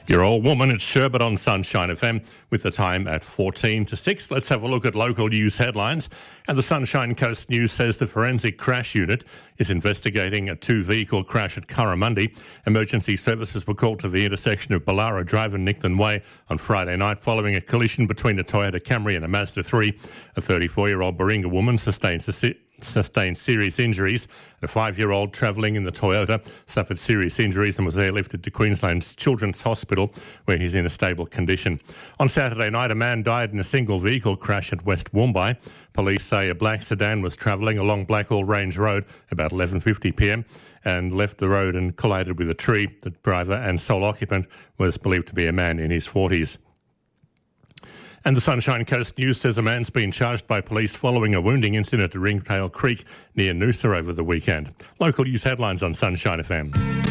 Your old woman, it's Sherbet on Sunshine FM with the time at 14 to 6. Let's have a look at local news headlines. And the Sunshine Coast News says the Forensic Crash Unit is investigating a two-vehicle crash at Curramundi. Emergency services were called to the intersection of Ballara Drive and Nicklin Way on Friday night following a collision between a Toyota Camry and a Mazda 3. A 34-year-old Baringa woman sustained serious injuries. A 5-year-old travelling in the Toyota suffered serious injuries and was airlifted to Queensland's Children's Hospital, where he's in a stable condition. On Saturday night, a man died in a single vehicle crash at West Woombai. Police say a black sedan was travelling along Blackall Range Road about 11:50pm and left the road and collided with a tree. The driver and sole occupant was believed to be a man in his 40s. And the Sunshine Coast News says a man's been charged by police following a wounding incident at Ringtail Creek near Noosa over the weekend. Local news headlines on Sunshine FM.